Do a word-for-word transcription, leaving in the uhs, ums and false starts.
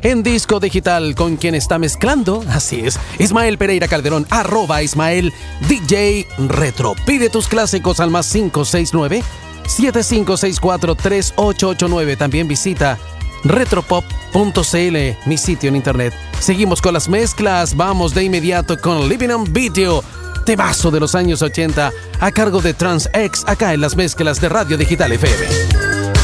en Disco Digital, con quien está mezclando, así es, Ismael Pereira Calderón, arroba Ismael D J Retro. Pide tus clásicos al más cinco seis nueve, siete cinco seis cuatro, tres ocho ocho nueve. También visita retropop punto c l, mi sitio en internet. Seguimos con las mezclas, vamos de inmediato con Living on Video, temazo de los años ochenta, a cargo de Trans X, acá en las mezclas de Radio Digital F M.